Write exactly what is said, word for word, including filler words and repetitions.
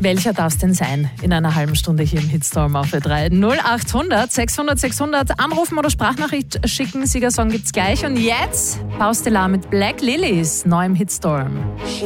Welcher darf es denn sein in einer halben Stunde hier im Hitstorm auf Ö drei? null acht hundert sechshundert sechshundert anrufen oder Sprachnachricht schicken. Siegersong gibt's gleich. Und jetzt Pause mit Black Lilies, neu im Hitstorm.